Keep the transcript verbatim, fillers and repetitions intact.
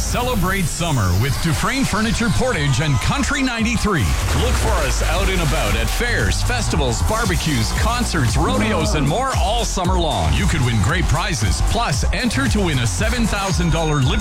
Celebrate summer with Dufresne Furniture Portage and Country ninety-three. Look for us out and about at fairs, festivals, barbecues, concerts, rodeos, and more all summer long. You could win great prizes, plus enter to win a seven thousand dollars living